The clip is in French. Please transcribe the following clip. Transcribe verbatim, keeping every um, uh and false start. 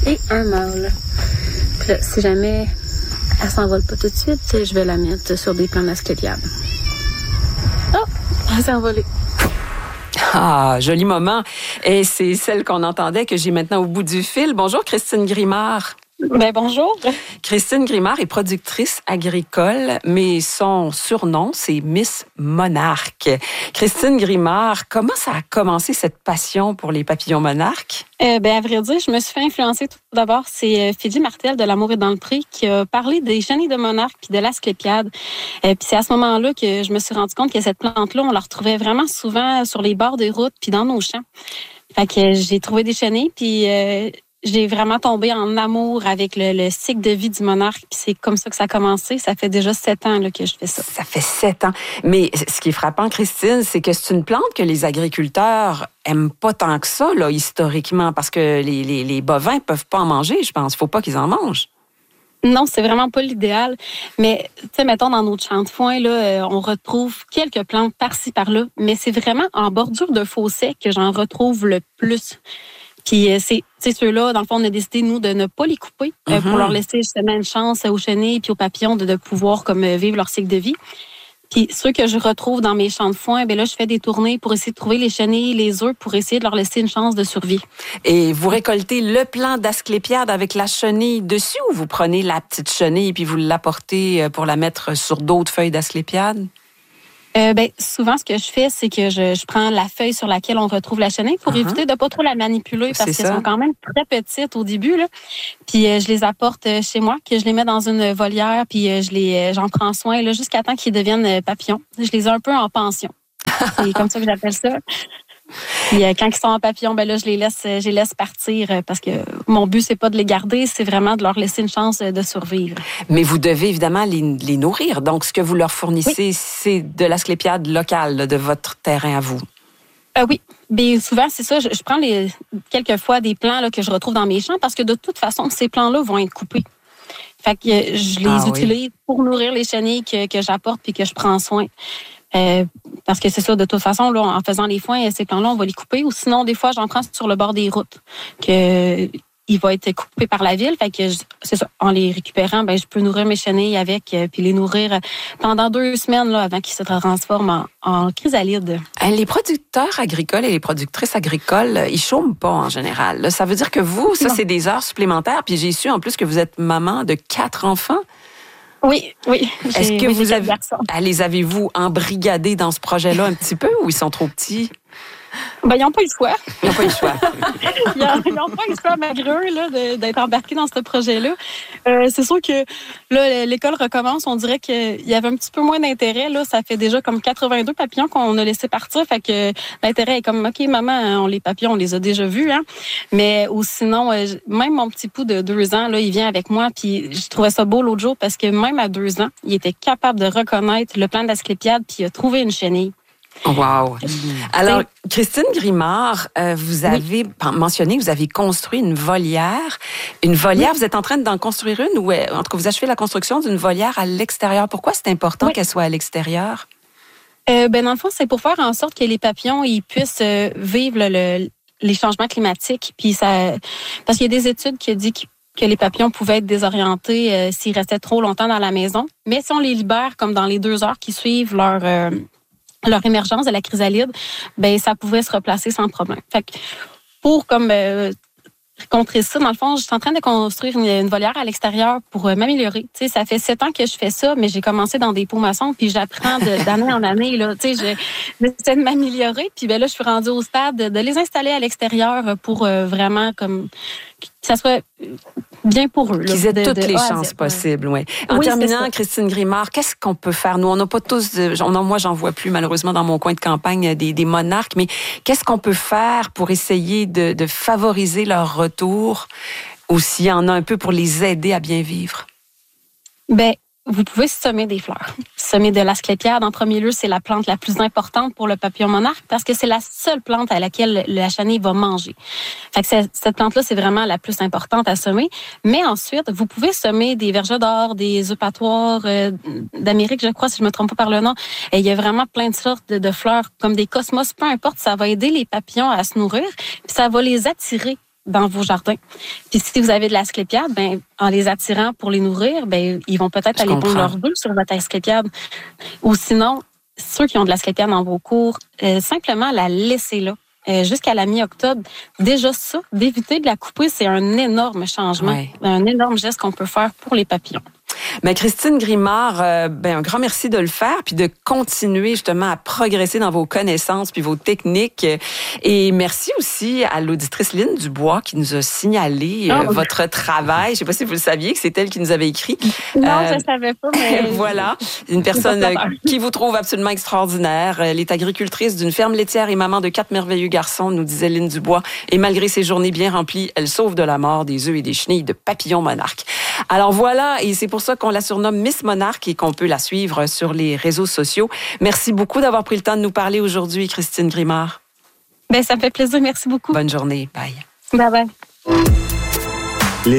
et un mâle. Puis là, si jamais elle s'envole pas tout de suite, je vais la mettre sur des plants d'asclépiade. Oh, elle s'est envolée. Ah, joli moment. Et c'est celle qu'on entendait que j'ai maintenant au bout du fil. Bonjour, Christine Grimard. Ben bonjour. Christine Grimard est productrice agricole, mais son surnom, c'est Miss Monarque. Christine Grimard, comment ça a commencé cette passion pour les papillons monarques? Euh, ben à vrai dire, je me suis fait influencer tout d'abord. C'est Fédie Martel de L'Amour est dans le pré qui a parlé des chenilles de monarque puis de l'asclépiade. Euh, puis c'est à ce moment-là que je me suis rendu compte que cette plante-là, on la retrouvait vraiment souvent sur les bords des routes puis dans nos champs. Fait que j'ai trouvé des chenilles puis euh, j'ai vraiment tombé en amour avec le, le cycle de vie du monarque. Puis c'est comme ça que ça a commencé. Ça fait déjà sept ans là, que je fais ça. Ça fait sept ans. Mais ce qui est frappant, Christine, c'est que c'est une plante que les agriculteurs aiment pas tant que ça, là, historiquement, parce que les, les, les bovins peuvent pas en manger, je pense. Il faut pas qu'ils en mangent. Non, c'est vraiment pas l'idéal. Mais, tu sais, mettons, dans notre champ de foin, là, on retrouve quelques plantes par-ci, par-là. Mais c'est vraiment en bordure de fossé que j'en retrouve le plus. Puis c'est, c'est ceux-là, dans le fond, on a décidé, nous, de ne pas les couper euh, mm-hmm. pour leur laisser justement une chance aux chenilles puis aux papillons de, de pouvoir comme vivre leur cycle de vie. Puis ceux que je retrouve dans mes champs de foin, ben là, je fais des tournées pour essayer de trouver les chenilles, les œufs, pour essayer de leur laisser une chance de survie. Et vous récoltez le plant d'asclépiade avec la chenille dessus ou vous prenez la petite chenille puis vous l'apportez pour la mettre sur d'autres feuilles d'asclépiade? Euh, ben, souvent, ce que je fais, c'est que je, je prends la feuille sur laquelle on retrouve la chenille pour uh-huh. éviter de pas trop la manipuler parce qu'elles sont quand même très petites au début, là. Puis euh, je les apporte chez moi, que je les mets dans une volière, puis euh, je les, j'en prends soin là, jusqu'à temps qu'ils deviennent papillons. Je les ai un peu en pension. C'est comme ça que j'appelle ça. Puis euh, quand ils sont en papillon, ben là, je les laisse, je les laisse partir euh, parce que mon but, c'est pas de les garder, c'est vraiment de leur laisser une chance de survivre. Mais vous devez évidemment les, les nourrir. Donc, ce que vous leur fournissez, oui. c'est de l'asclépiade locale, là, de votre terrain à vous. Euh, oui. Bien, souvent, c'est ça. Je, je prends les, quelquefois des plants là, que je retrouve dans mes champs parce que de toute façon, ces plants-là vont être coupés. Fait que je les ah, utilise oui. pour nourrir les chenilles que, que j'apporte puis que je prends soin. Euh, parce que c'est ça, de toute façon, là, en faisant les foins, ces plants-là, on va les couper. Ou sinon, des fois, j'en prends sur le bord des routes, que il va être coupé par la ville. Fait que je, c'est ça, en les récupérant, ben, je peux nourrir mes chenilles avec, euh, puis les nourrir pendant deux semaines là, avant qu'ils se transforment en, en chrysalides. Les producteurs agricoles et les productrices agricoles, ils chôment pas en général. Là, ça veut dire que vous, ça, non. c'est des heures supplémentaires. Puis j'ai su en plus que vous êtes maman de quatre enfants. Oui, oui. Est-ce que oui, vous avez, les avez-vous embrigadés dans ce projet-là un petit peu ou ils sont trop petits? Ben, ils n'ont pas eu le choix. Ils n'ont pas eu le choix. Ils n'ont pas eu le choix, malgré eux, là, de, d'être embarqués dans ce projet-là. Euh, c'est sûr que là, l'école recommence. On dirait qu'il y avait un petit peu moins d'intérêt. Là, ça fait déjà comme quatre-vingt-deux papillons qu'on a laissé partir. Fait que l'intérêt est comme, OK, maman, on, les papillons, on les a déjà vus. Hein? Mais ou sinon, même mon petit pouls de deux ans, là, il vient avec moi. Puis je trouvais ça beau l'autre jour parce que même à deux ans, il était capable de reconnaître le plant d'asclépiade puis il a trouvé une chenille. Wow! Alors, Christine Grimard, euh, vous avez oui. mentionné que vous avez construit une volière. Une volière, oui. vous êtes en train d'en construire une ou, en tout cas, vous achevez la construction d'une volière à l'extérieur. Pourquoi c'est important oui. qu'elle soit à l'extérieur? Euh, ben, dans le fond, c'est pour faire en sorte que les papillons ils puissent euh, vivre le, le, les changements climatiques. Puis ça, parce qu'il y a des études qui disent que les papillons pouvaient être désorientés euh, s'ils restaient trop longtemps dans la maison. Mais si on les libère, comme dans les deux heures qui suivent leur... Euh, leur émergence de la chrysalide, ben ça pouvait se replacer sans problème. Fait que pour comme euh, contrer ça, dans le fond, je suis en train de construire une, une volière à l'extérieur pour euh, m'améliorer. Tu sais, ça fait sept ans que je fais ça, mais j'ai commencé dans des pots maçons, puis j'apprends de, d'année en année. Là, tu sais, je, j'essaie de m'améliorer, puis ben là, je suis rendue au stade de, de les installer à l'extérieur pour euh, vraiment comme que ça soit bien pour eux. Là, qu'ils aient de, toutes de, les de, chances de, possibles, oui. En oui, terminant, Christine Grimard, qu'est-ce qu'on peut faire? Nous, on n'a pas tous, non, moi, j'en vois plus, malheureusement, dans mon coin de campagne, des, des monarques, mais qu'est-ce qu'on peut faire pour essayer de, de favoriser leur retour ou s'il y en a un peu pour les aider à bien vivre? Ben, vous pouvez semer des fleurs. Semer de l'asclépiade, en premier lieu, c'est la plante la plus importante pour le papillon monarque parce que c'est la seule plante à laquelle la chenille va manger. Fait que cette plante-là, c'est vraiment la plus importante à semer. Mais ensuite, vous pouvez semer des vergers d'or, des eupatoires euh, d'Amérique, je crois, si je me trompe pas par le nom. Et il y a vraiment plein de sortes de, de fleurs, comme des cosmos, peu importe, ça va aider les papillons à se nourrir, puis ça va les attirer dans vos jardins. Puis si vous avez de l'asclépiade, ben en les attirant pour les nourrir, ben ils vont peut-être Je aller comprends. pondre leur œuf sur votre asclépiade. Ou sinon, ceux qui ont de l'asclépiade dans vos cours, euh, simplement la laisser là. Euh, jusqu'à la mi-octobre. Déjà ça, d'éviter de la couper, c'est un énorme changement, Ouais. un énorme geste qu'on peut faire pour les papillons. Mais Christine Grimard, euh, ben un grand merci de le faire puis de continuer justement à progresser dans vos connaissances puis vos techniques. Et merci aussi à l'auditrice Lynne Dubois qui nous a signalé euh, Oh. votre travail. Je sais pas si vous le saviez que c'est elle qui nous avait écrit. Non, Euh, je ne savais pas, mais... Voilà, une personne C'est pas euh, qui vous trouve absolument extraordinaire. Elle est agricultrice d'une ferme laitière et maman de quatre merveilleux garçons, nous disait Lynne Dubois. Et malgré ses journées bien remplies, elle sauve de la mort des œufs et des chenilles de papillons monarques. Alors voilà, et c'est pour ça qu'on la surnomme Miss Monarque et qu'on peut la suivre sur les réseaux sociaux. Merci beaucoup d'avoir pris le temps de nous parler aujourd'hui, Christine Grimard. Ben, ça me fait plaisir. Merci beaucoup. Bonne journée. Bye. Bye bye.